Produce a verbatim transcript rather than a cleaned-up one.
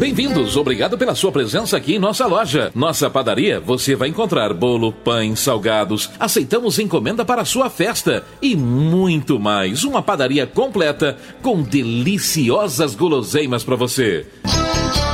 Bem-vindos, obrigado pela sua presença aqui em nossa loja. Nossa padaria, você vai encontrar bolo, pães, salgados. Aceitamos encomenda para a sua festa e muito mais. Uma padaria completa com deliciosas guloseimas para você.